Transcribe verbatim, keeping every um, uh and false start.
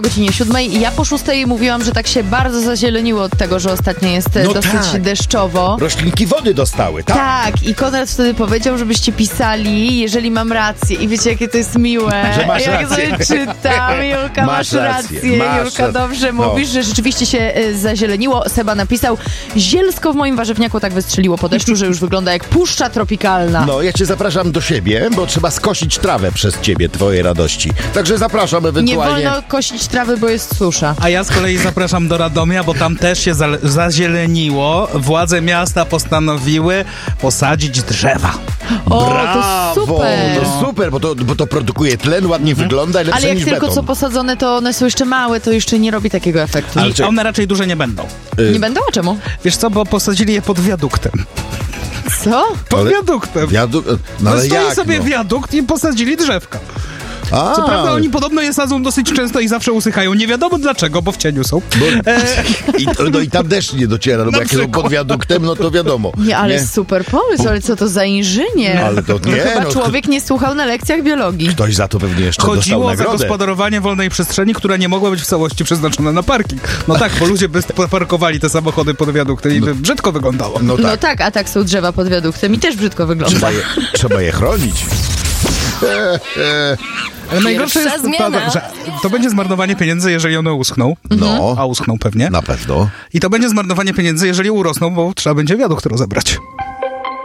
godzinie siódmej i ja po szóstej mówiłam, że tak się bardzo zazieleniło od tego, że ostatnio jest No dosyć tak. deszczowo. Roślinki wody dostały, tak? Tak, i Konrad wtedy powiedział, żebyście pisali, jeżeli mam rację. I wiecie, jakie to jest miłe. Że masz Jak rację. sobie czytam, Julka, masz, Masz rację, rację. masz Julka, rację. dobrze No. mówisz, że rzeczywiście się y, zazieleniło. Seba napisał, zielsko w moim warzywniaku tak wystrzeliło po deszczu, że już wygląda jak puszcza tropikalna. No, ja cię zapraszam do siebie, bo trzeba skosić trawę przez ciebie, twoje radości. Także zapraszam Nie ewentualnie. wolno kosić trawy, bo jest susza. A ja z kolei zapraszam do Radomia, bo tam też się za- zazieleniło. Władze miasta postanowiły posadzić drzewa. O, Brawo, to super. to super, bo to, bo to produkuje tlen, ładnie wygląda i lepsze Ale jak niż tylko beton. co posadzone, to one są jeszcze małe, to jeszcze nie robi takiego efektu. Ale I czekaj. one raczej duże nie będą. Nie będą? A czemu? Wiesz co, bo posadzili je pod wiaduktem. Co? Pod Ale- wiaduktem. Wiadu... No No ale stoi jak, sobie no? wiadukt i posadzili drzewka. A, Co prawda oni podobno je sadzą dosyć często i zawsze usychają. Nie wiadomo dlaczego, bo w cieniu są. Bo... E, I, no i tam deszcz nie dociera, no bo Na jak są przykład. pod wiaduktem, no to wiadomo. Nie, ale super pomysł, ale co to za inżynier? Ale to nie, Chyba no, człowiek nie słuchał na lekcjach biologii. Ktoś za to pewnie jeszcze dostał chodziło o nagrodę. zagospodarowanie wolnej przestrzeni, która nie mogła być w całości przeznaczona na parking. No tak, bo ludzie by parkowali te samochody pod wiaduktem i by brzydko wyglądało. No No tak, tak, a tak są drzewa pod wiaduktem i też brzydko wygląda. trzeba, je, trzeba je chronić. Ale najgorsze Pierwsza jest to, zmiana. że to będzie zmarnowanie pieniędzy, jeżeli one uschną. No, A uschną pewnie. na pewno. I to będzie zmarnowanie pieniędzy, jeżeli urosną, bo trzeba będzie wiadukt rozebrać.